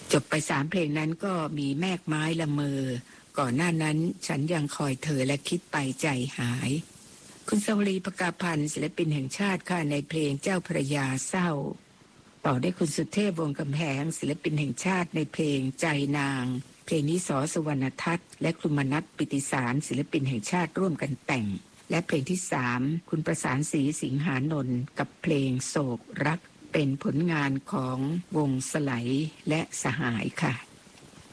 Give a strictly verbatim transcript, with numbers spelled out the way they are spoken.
จบไปสามเพลงนั้นก็มีแมกไม้ละเมอก่อนหน้านั้นฉันยังคอยเธอและคิดไปใจหายคุณสวรีภกาพันธ์ศิลปินแห่งชาติค่ะในเพลงเจ้าพระยาเศร้าต่อได้คุณสุเทพวงศ์กำแพงศิลปินแห่งชาติในเพลงใจนางเพลงนี้ส.สุวรรณทัศน์และครูมนัสปิติสารศิลปินแห่งชาติร่วมกันแต่งและเพลงที่สามคุณประสานศรีสิงหานนท์กับเพลงโศกรักเป็นผลงานของวงสไลและสหายค่ะ